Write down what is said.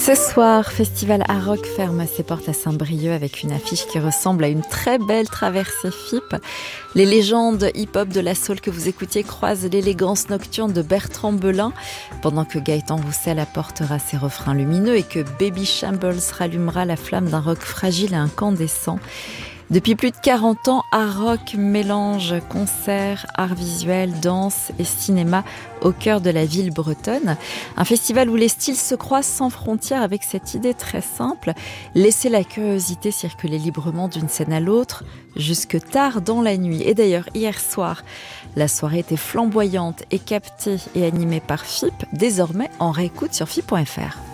Ce soir, Festival Art Rock ferme ses portes à Saint-Brieuc avec une affiche qui ressemble à une très belle traversée FIP. Les légendes hip-hop de la soul que vous écoutiez croisent l'élégance nocturne de Bertrand Belin, pendant que Gaëtan Roussel apportera ses refrains lumineux et que Baby Shambles rallumera la flamme d'un rock fragile et incandescent. Depuis plus de 40 ans, Art Rock mélange concerts, art visuel, danse et cinéma au cœur de la ville bretonne. Un festival où les styles se croisent sans frontières avec cette idée très simple, laisser la curiosité circuler librement d'une scène à l'autre, jusque tard dans la nuit. Et d'ailleurs, hier soir, la soirée était flamboyante et captée et animée par FIP, désormais en réécoute sur FIP.fr.